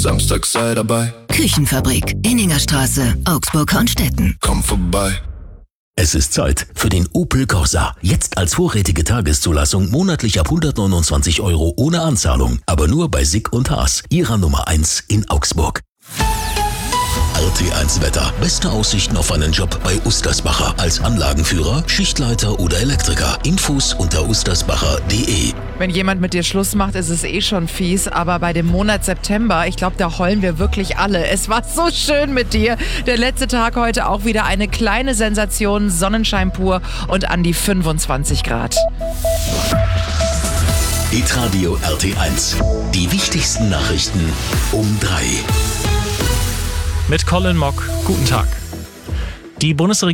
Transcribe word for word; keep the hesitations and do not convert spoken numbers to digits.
Samstag sei dabei. Küchenfabrik, Inningerstraße, Augsburg-Hornstetten. Komm vorbei. Es ist Zeit für den Opel Corsa. Jetzt als vorrätige Tageszulassung monatlich ab hundertneunundzwanzig Euro ohne Anzahlung. Aber nur bei Sick und Haas, ihrer Nummer eins in Augsburg. R T eins Wetter. Beste Aussichten auf einen Job bei Ustersbacher. Als Anlagenführer, Schichtleiter oder Elektriker. Infos unter ustersbacher punkt de. Wenn jemand mit dir Schluss macht, ist es eh schon fies. Aber bei dem Monat September, ich glaube, da heulen wir wirklich alle. Es war so schön mit dir. Der letzte Tag heute auch wieder eine kleine Sensation. Sonnenschein pur und an die fünfundzwanzig Grad. Hitradio R T eins. Die wichtigsten Nachrichten um drei. Mit Colin Mock. Guten Tag. Die Bundesregierung